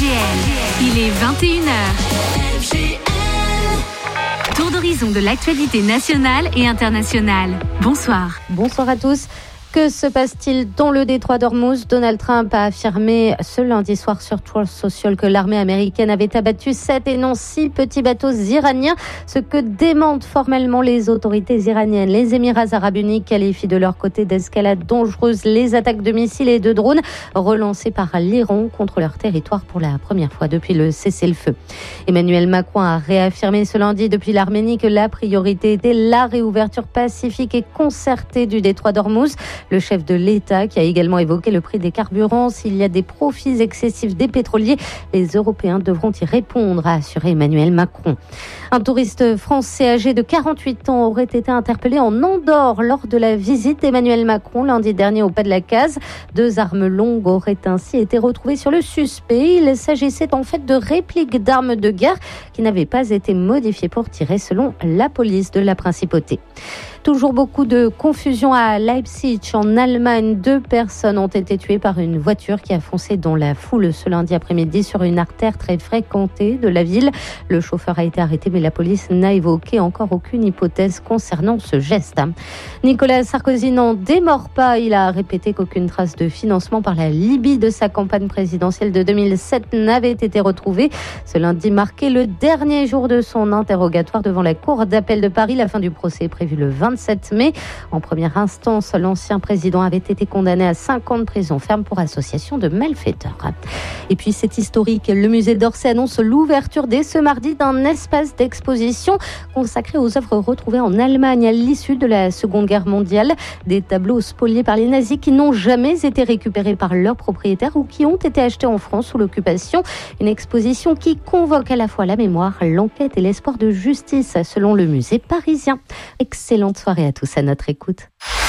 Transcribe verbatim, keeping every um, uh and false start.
L. Il est vingt et une heures. Tour d'horizon de l'actualité nationale et internationale. Bonsoir. Bonsoir à tous. Que se passe-t-il dans le détroit d'Ormuz ? Donald Trump a affirmé ce lundi soir sur Truth Social que l'armée américaine avait abattu sept et non six petits bateaux iraniens, ce que démentent formellement les autorités iraniennes. Les Émirats arabes unis qualifient de leur côté d'escalade dangereuse les attaques de missiles et de drones relancées par l'Iran contre leur territoire pour la première fois depuis le cessez-le-feu. Emmanuel Macron a réaffirmé ce lundi depuis l'Arménie que la priorité était la réouverture pacifique et concertée du détroit d'Ormuz. Le chef de l'État qui a également évoqué le prix des carburants. S'il y a des profits excessifs des pétroliers, les Européens devront y répondre, a assuré Emmanuel Macron. Un touriste français âgé de quarante-huit ans aurait été interpellé en Andorre lors de la visite d'Emmanuel Macron lundi dernier au pas de la Case. Deux armes longues auraient ainsi été retrouvées sur le suspect. Il s'agissait en fait de répliques d'armes de guerre qui n'avaient pas été modifiées pour tirer selon la police de la principauté. Toujours beaucoup de confusion à Leipzig, en Allemagne. Deux personnes ont été tuées par une voiture qui a foncé dans la foule ce lundi après-midi sur une artère très fréquentée de la ville. Le chauffeur a été arrêté, mais la police n'a évoqué encore aucune hypothèse concernant ce geste. Nicolas Sarkozy n'en démord pas. Il a répété qu'aucune trace de financement par la Libye de sa campagne présidentielle de deux mille sept n'avait été retrouvée. Ce lundi marquait le dernier jour de son interrogatoire devant la Cour d'appel de Paris. La fin du procès est prévue le vingt-sept mai. En première instance, l'ancien président avait été condamné à cinq ans de prison ferme pour association de malfaiteurs. Et puis c'est historique, le musée d'Orsay annonce l'ouverture dès ce mardi d'un espace d'exposition consacré aux œuvres retrouvées en Allemagne à l'issue de la Seconde Guerre mondiale. Des tableaux spoliés par les nazis qui n'ont jamais été récupérés par leurs propriétaires ou qui ont été achetés en France sous l'occupation. Une exposition qui convoque à la fois la mémoire, l'enquête et l'espoir de justice selon le musée parisien. Excellente soirée à tous à notre écoute.